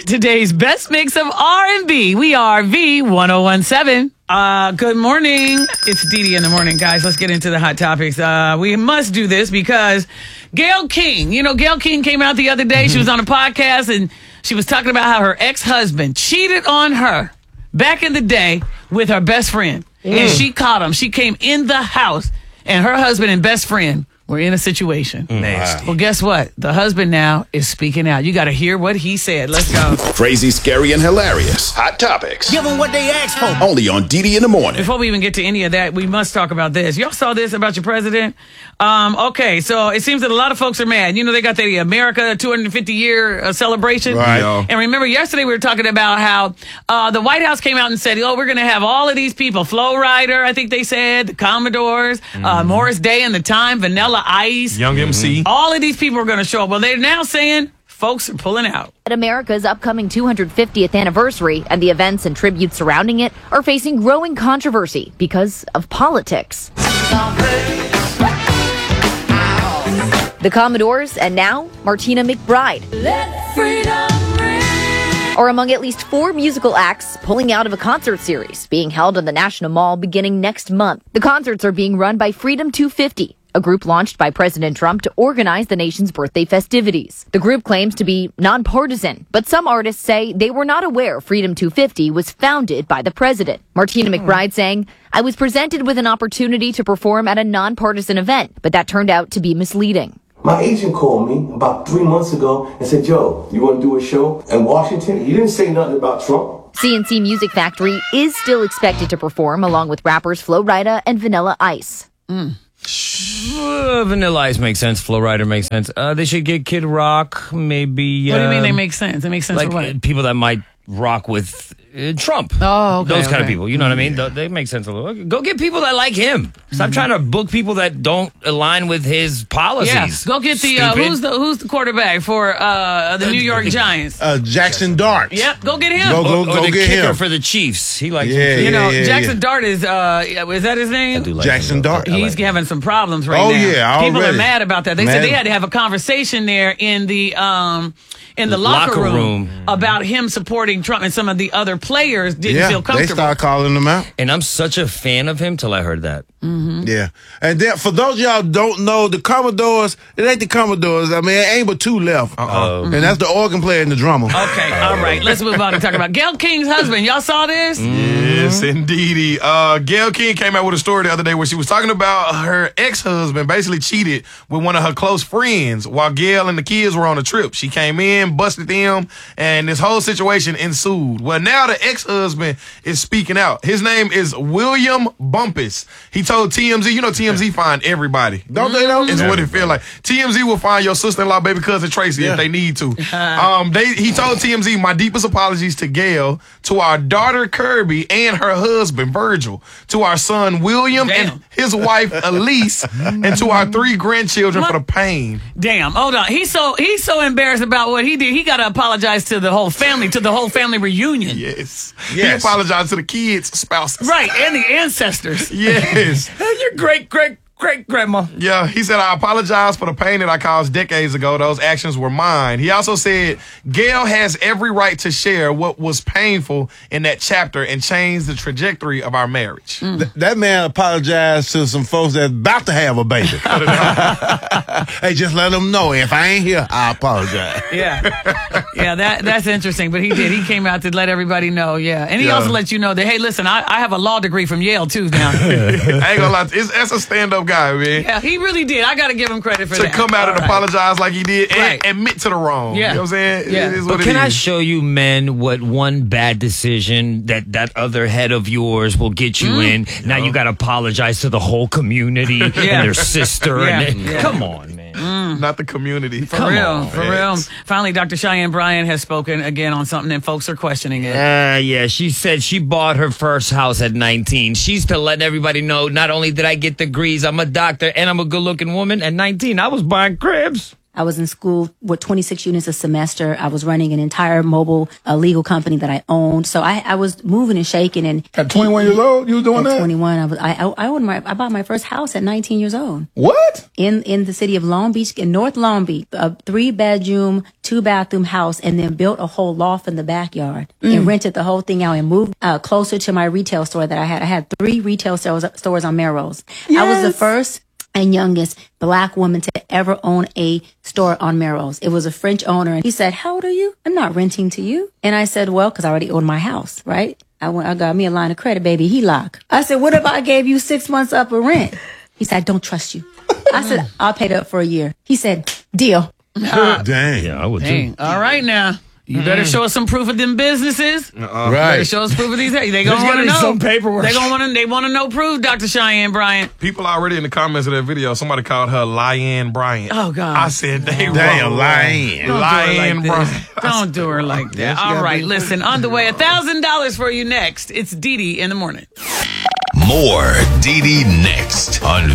today's best mix of R&B. We are V1017. Good morning. It's Dee Dee in the morning, guys. Let's get into the hot topics. We must do this because Gayle King, Gayle King came out the other day. She was on a podcast and she was talking about how her ex-husband cheated on her back in the day with her best friend. And she caught him. She came in the house and her husband and best friend were in a situation. Nasty. Well, guess what? The husband now is speaking out. You got to hear what he said. Let's go. Crazy, scary, and hilarious. Hot topics. Give them what they asked for. Only on Dee Dee in the morning. Before we even get to any of that, we must talk about this. Y'all saw this about your president? Okay, so it seems that a lot of folks are mad. They got the America 250-year celebration. Right. And remember, yesterday we were talking about how the White House came out and said, we're going to have all of these people. Flo Rida, I think they said, the Commodores, Morris Day and the Time, Vanilla Ice. Young MC. All of these people are going to show up. Well, they're now saying folks are pulling out. At America's upcoming 250th anniversary and the events and tributes surrounding it are facing growing controversy because of politics. The Commodores and now Martina McBride are among at least 4 musical acts pulling out of a concert series being held in the National Mall beginning next month. The concerts are being run by Freedom 250, a group launched by President Trump to organize the nation's birthday festivities. The group claims to be nonpartisan, but some artists say they were not aware Freedom 250 was founded by the president. Martina McBride saying, "I was presented with an opportunity to perform at a nonpartisan event, but that turned out to be misleading." My agent called me about 3 months ago and said, "Joe, you want to do a show in Washington?" He didn't say nothing about Trump. CNC Music Factory is still expected to perform along with rappers Flo Rida and Vanilla Ice. Vanilla Ice makes sense. Flo Rida makes sense. They should get Kid Rock, maybe. What do you mean they make sense? They make sense like for what? people that might rock with Trump. Oh, okay, those kind of okay. people. You know what I mean? They make sense a little. Go get people that like him. Stop trying to book people that don't align with his policies. Yeah, go get the who's the quarterback for the New York Giants? Jackson Dart. Yep, go get him. Go the get kicker him. for the Chiefs. He likes Yeah, him. Jackson Dart is that his name? I do like Jackson him. Dart. He's having some problems right Oh, now. yeah, People are already. mad about that. They said they had to have a conversation there in the locker room about him supporting Trump, and some of the other players didn't feel comfortable. They started calling him out. And I'm such a fan of him till I heard that. Yeah. And then, for those of y'all who don't know, the Commodores, it ain't the Commodores. I mean, it ain't but 2 left. And that's the organ player and the drummer. Okay, all right. Let's move on and talk about Gayle King's husband. Y'all saw this? Yes, indeedy. Gayle King came out with a story the other day where she was talking about her ex-husband basically cheated with one of her close friends while Gayle and the kids were on a trip. She came in, busted them, and this whole situation ensued. Well, now the ex-husband is speaking out. His name is William Bumpus. He told TMZ, TMZ find everybody. Don't they know? It's what it feel like. TMZ will find your sister-in-law, baby cousin Tracy if they need to. He told TMZ, "My deepest apologies to Gayle, to our daughter Kirby and her husband Virgil, to our son William and his wife Elise, and to our 3 grandchildren for the pain." Damn, hold on. He's so embarrassed about what he did. He got to apologize to the whole family reunion. Yes. He apologized to the kids' spouses. Right, and the ancestors. Yes. Your great-great-great-grandma. Yeah, he said, "I apologize for the pain that I caused decades ago. Those actions were mine." He also said, "Gayle has every right to share what was painful in that chapter and change the trajectory of our marriage." That man apologized to some folks that's about to have a baby. Hey, just let them know, if I ain't here, I apologize. Yeah, that's interesting. But he did. He came out to let everybody know. Yeah, and he also let you know that, hey, listen, I have a law degree from Yale too now. I ain't gonna lie, that's a stand-up guy, man. Yeah, he really did. I got to give him credit for To that. come out and apologize like he did and admit to the wrong. Yeah. You know what I'm saying? Yeah. It is But what can it I is. show you, men, what one bad decision that other head of yours will get you in? Now you got to apologize to the whole community and their sister. Come on, man. Not the community. For real. Finally, Dr. Cheyenne Bryan has spoken again on something, and folks are questioning it. Yeah, she said she bought her first house at 19. She's to let everybody know, not only did I get degrees, I'm a doctor and I'm a good-looking woman. At 19, I was buying cribs. I was in school with 26 units a semester. I was running an entire mobile legal company that I owned. So I was moving and shaking. And at 21 years old, you was doing that? At 21, I bought my first house at 19 years old. What? In the city of Long Beach, in North Long Beach, a 3-bedroom, 2-bathroom house, and then built a whole loft in the backyard and rented the whole thing out and moved closer to my retail store that I had. I had 3 retail stores on Melrose. Yes. I was the first and youngest Black woman to ever own a store on Melrose. It was a French owner, and he said, "How old are you?" "I'm not renting to you." And I said, "Well, because I already owned my house, right? I got me a line of credit, baby, HELOC." I said, "What if I gave you 6 months up of rent?" He said, "I don't trust you." I said, "I'll pay it up for a year." He said, "Deal." Dang. Yeah, I would Dang. too. All right now. You better show us some proof of them businesses. Right. Better show us proof of these. They gonna want to know some paperwork. They want to know proof, Dr. Cheyenne Bryant. People already in the comments of that video, somebody called her Lyanne Bryant. Oh God. I said they Damn, wrong. Lyanne. Lyanne Bryant. Don't do her like that. All right, listen. On the way, $1,000 for you next. It's Dee in the morning. More Dee next on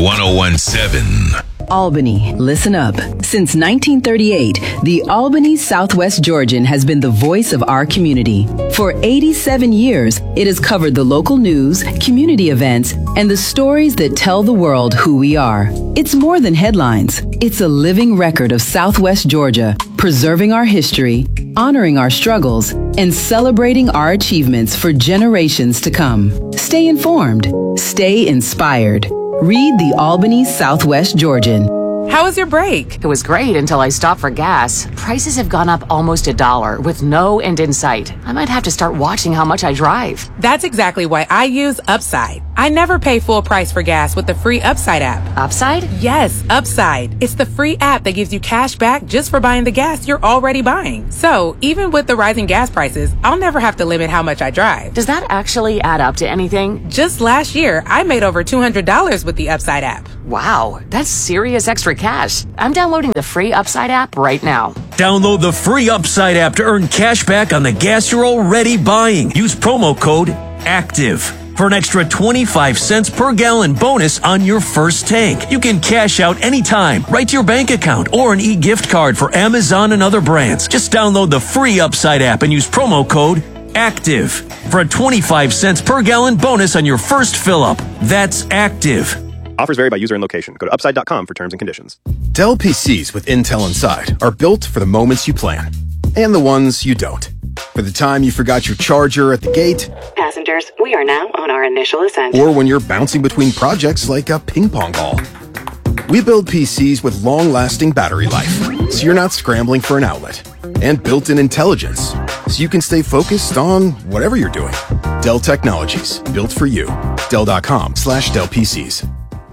V1017. Albany, listen up. Since 1938, the Albany Southwest Georgian has been the voice of our community. For 87 years, it has covered the local news, community events, and the stories that tell the world who we are. It's more than headlines. It's a living record of Southwest Georgia, preserving our history, honoring our struggles, and celebrating our achievements for generations to come. Stay informed. Stay inspired. Read the Albany Southwest Georgian. How was your break? It was great until I stopped for gas. Prices have gone up almost $1 with no end in sight. I might have to start watching how much I drive. That's exactly why I use Upside. I never pay full price for gas with the free Upside app. Upside? Yes, Upside. It's the free app that gives you cash back just for buying the gas you're already buying. So, even with the rising gas prices, I'll never have to limit how much I drive. Does that actually add up to anything? Just last year, I made over $200 with the Upside app. Wow, that's serious extra cash. I'm downloading the free Upside app right now. Download the free Upside app to earn cash back on the gas you're already buying. Use promo code ACTIVE for an extra 25 cents per gallon bonus on your first tank. You can cash out anytime, right to your bank account, or an e-gift card for Amazon and other brands. Just download the free Upside app and use promo code ACTIVE for a 25 cents per gallon bonus on your first fill-up. That's ACTIVE. Offers vary by user and location. Go to upside.com for terms and conditions. Dell PCs with Intel inside are built for the moments you plan and the ones you don't. For the time you forgot your charger at the gate. Passengers, we are now on our initial ascent. Or when you're bouncing between projects like a ping pong ball. We build PCs with long-lasting battery life, so you're not scrambling for an outlet. And built-in intelligence, so you can stay focused on whatever you're doing. Dell Technologies, built for you. Dell.com/Dell PCs.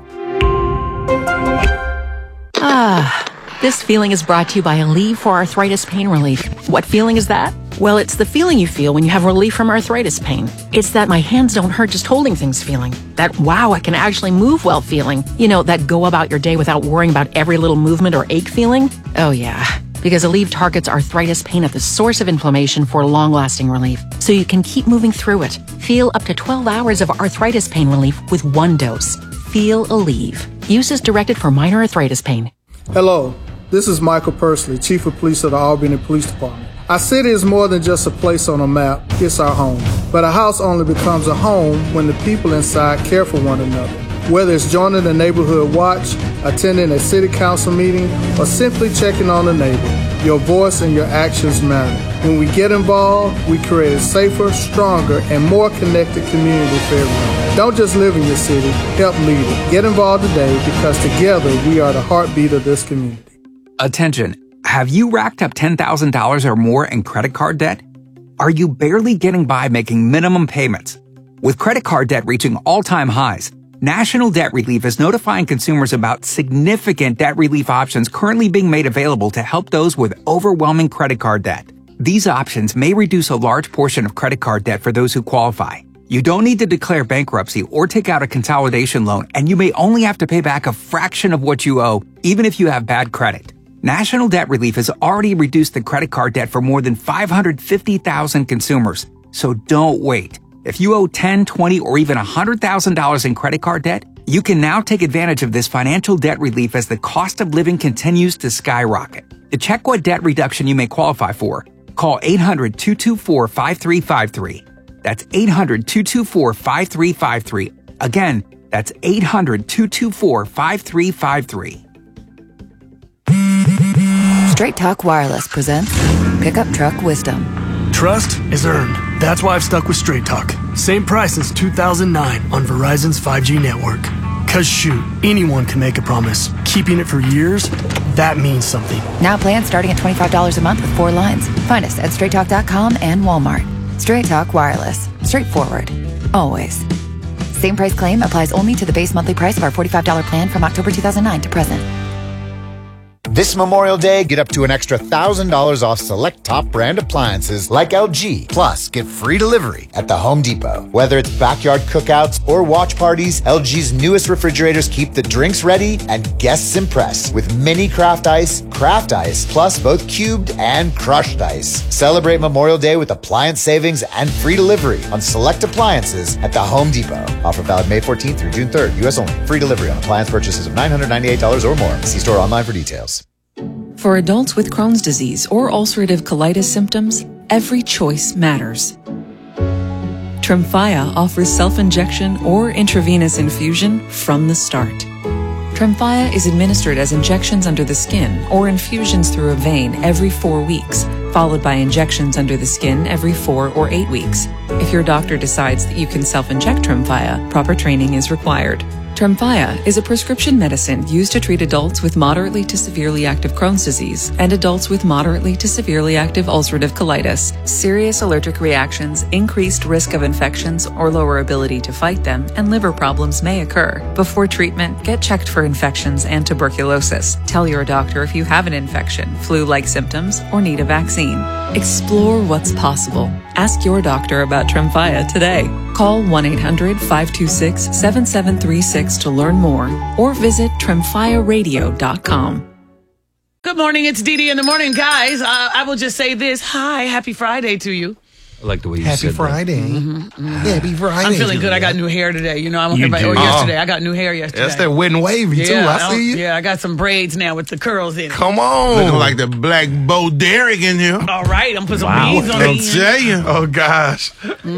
This feeling is brought to you by Aleve for Arthritis Pain Relief. What feeling is that? Well, it's the feeling you feel when you have relief from arthritis pain. It's that my hands don't hurt just holding things feeling. That, wow, I can actually move well feeling. You know, that go about your day without worrying about every little movement or ache feeling. Oh, yeah. Because Aleve targets arthritis pain at the source of inflammation for long-lasting relief, so you can keep moving through it. Feel up to 12 hours of arthritis pain relief with one dose. Feel Aleve. Use is directed for minor arthritis pain. Hello, this is Michael Pursley, Chief of Police of the Albany Police Department. Our city is more than just a place on a map, it's our home. But a house only becomes a home when the people inside care for one another. Whether it's joining the neighborhood watch, attending a city council meeting, or simply checking on a neighbor, your voice and your actions matter. When we get involved, we create a safer, stronger, and more connected community for everyone. Don't just live in your city, help lead it. Get involved today because together we are the heartbeat of this community. Attention, have you racked up $10,000 or more in credit card debt? Are you barely getting by making minimum payments? With credit card debt reaching all-time highs, National Debt Relief is notifying consumers about significant debt relief options currently being made available to help those with overwhelming credit card debt. These options may reduce a large portion of credit card debt for those who qualify. You don't need to declare bankruptcy or take out a consolidation loan, and you may only have to pay back a fraction of what you owe, even if you have bad credit. National Debt Relief has already reduced the credit card debt for more than 550,000 consumers. So don't wait. If you owe $10,000, $20,000, or even $100,000 in credit card debt, You can now take advantage of this financial debt relief as the cost of living continues to skyrocket. To check what debt reduction you may qualify for, call 800-224-5353. That's 800-224-5353. Again, that's 800-224-5353. Straight Talk Wireless presents Pickup Truck Wisdom. Trust is earned. That's why I've stuck with Straight Talk. Same price since 2009 on Verizon's 5G network. Cause shoot, anyone can make a promise. Keeping it for years, that means something. Now plans starting at $25 a month with 4 lines. Find us at straighttalk.com and Walmart. Straight Talk Wireless. Straightforward. Always. Same price claim applies only to the base monthly price of our $45 plan from October 2009 to present. This Memorial Day, get up to an extra $1,000 off select top brand appliances like LG. Plus, get free delivery at the Home Depot. Whether it's backyard cookouts or watch parties, LG's newest refrigerators keep the drinks ready and guests impressed with mini craft ice, plus both cubed and crushed ice. Celebrate Memorial Day with appliance savings and free delivery on select appliances at the Home Depot. Offer valid May 14th through June 3rd. U.S. only. Free delivery on appliance purchases of $998 or more. See store online for details. For adults with Crohn's disease or ulcerative colitis symptoms, every choice matters. Tremfya offers self-injection or intravenous infusion from the start. Tremfya is administered as injections under the skin or infusions through a vein every 4 weeks, followed by injections under the skin every 4 or 8 weeks. If your doctor decides that you can self-inject Tremfya, proper training is required. Tremfya is a prescription medicine used to treat adults with moderately to severely active Crohn's disease and adults with moderately to severely active ulcerative colitis. Serious allergic reactions, increased risk of infections or lower ability to fight them, and liver problems may occur. Before treatment, get checked for infections and tuberculosis. Tell your doctor if you have an infection, flu-like symptoms, or need a vaccine. Explore what's possible. Ask your doctor about Tremfya today. Call 1-800-526-7736 to learn more or visit tremfyaradio.com. Good morning. It's Dee Dee in the morning, guys. I will just say this. Hi, happy Friday to you. I like the way you Happy said Friday. Happy Friday. I'm feeling good. I got new hair today. You know, yesterday. I got new hair yesterday. That's that wet and wavy, too. I see you. Yeah, I got some braids now with the curls in it. Come on. Looking like the black Bo Derek in here. All right. I'm putting some beads on I'll it. tell you. Oh, gosh.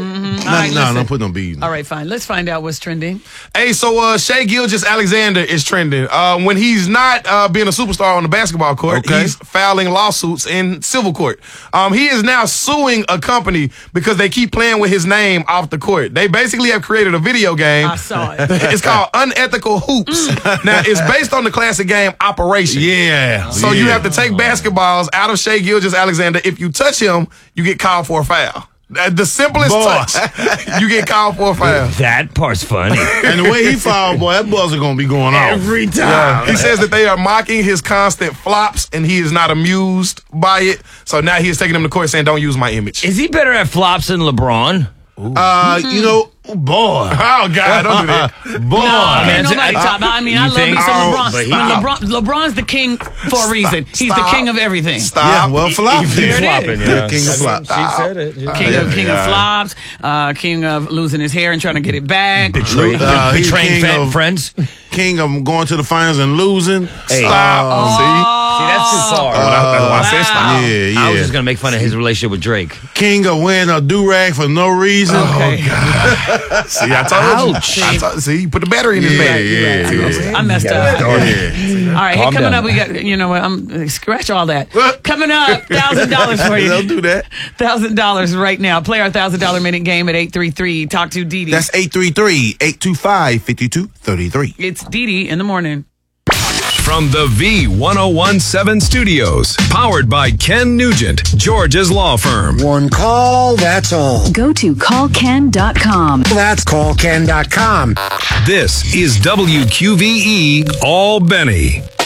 Don't put no beads on. All right, fine. Let's find out what's trending. Hey, so Shai Gilgeous-Alexander is trending. When he's not being a superstar on the basketball court, he's filing lawsuits in civil court. He is now suing a company because they keep playing with his name off the court. They basically have created a video game. I saw it. It's called Unethical Hoops. Now, it's based on the classic game Operation. Yeah. So you have to take basketballs out of Shai Gilgeous-Alexander. If you touch him, you get called for a foul. The simplest touch, you get called for a foul. That part's funny. And the way he fouled, boy, that buzzer gonna be going off every time. Yeah. He says that they are mocking his constant flops, and he is not amused by it. So now he is taking them to court saying, "Don't use my image." Is he better at flops than LeBron? You know, boy. Oh, God, don't do that. Boy. No, I mean, I love me some LeBron. LeBron's the king for a reason. He's the king of everything. Stop. Yeah, well, flopping. King of flops. She said it. King of flops, king of losing his hair and trying to get it back. Betraying friends. King of going to the finals and losing. Hey. Stop. See, that's too far. I said stop. Yeah. I was just gonna make fun of his relationship with Drake. King of wearing a do-rag for no reason. Oh, God. See, I told you. See, you put the battery in his bag. Yeah. I messed up. All right, hey, coming down. up, we got, you know what, I'm scratch all that. Coming up, $1,000 for you. Don't do that. $1,000 right now. Play our $1,000 minute game at 833. Talk to Dee Dee. That's 833-825-5233. It's Dee Dee in the morning. From the V1017 studios, powered by Ken Nugent, George's law firm. One call, that's all. Go to callken.com. That's callken.com. This is WQVE Albany.